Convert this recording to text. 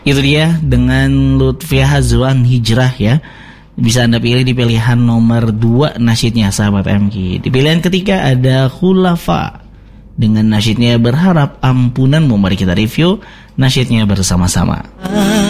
Itu dia dengan Lutfi Hazwan Hijrah ya. Bisa Anda pilih di pilihan nomor 2 nasyidnya sahabat MG. Di pilihan ketiga ada Khulafa dengan nasyidnya Berharap Ampunanmu. Mari kita review nasyidnya bersama-sama.